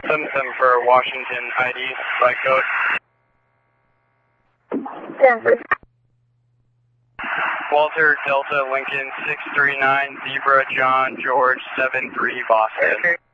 77 for Washington ID, by code. Denver. Walter Delta Lincoln 639 Zebra John George 73 Boston.